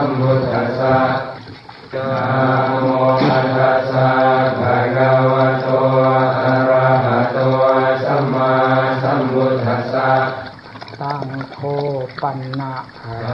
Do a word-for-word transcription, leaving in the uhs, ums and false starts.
มพุทธัสสะนะโมตัสสะภะคะวะโตอะระหะโตสัมมาสัมพุทธัสสะสังโฆปันนะ